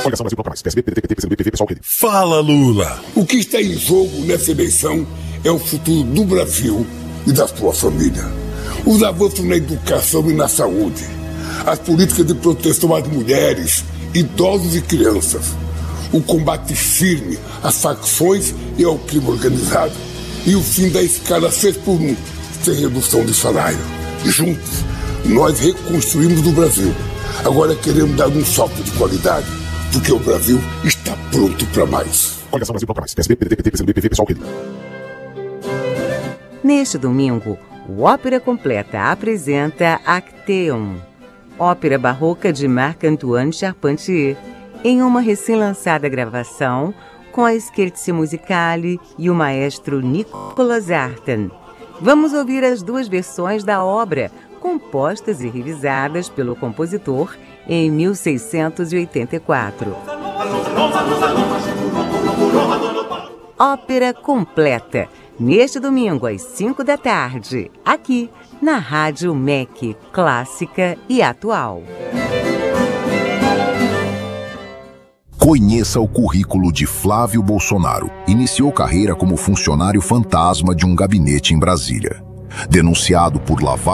Fala, Lula. O que está em jogo nessa eleição é o futuro do Brasil e da sua família. Os avanços na educação e na saúde, as políticas de proteção às mulheres, idosos e crianças, o combate firme às facções e ao crime organizado e o fim da escala 6x1, sem redução de salário. Juntos, nós reconstruímos o Brasil. Agora queremos dar um salto de qualidade, porque o Brasil está pronto para mais. Neste domingo, o Ópera Completa apresenta Acteon, ópera barroca de Marc-Antoine Charpentier, em uma recém-lançada gravação com a Scherzi Musicale e o maestro Nicolas Artan. Vamos ouvir as duas versões da obra, compostas e revisadas pelo compositor em 1684. Ópera Completa, neste domingo às 5 da tarde, aqui na Rádio MEC, clássica e atual. Conheça o currículo de Flávio Bolsonaro. Iniciou carreira como funcionário fantasma de um gabinete em Brasília. Denunciado por lavagem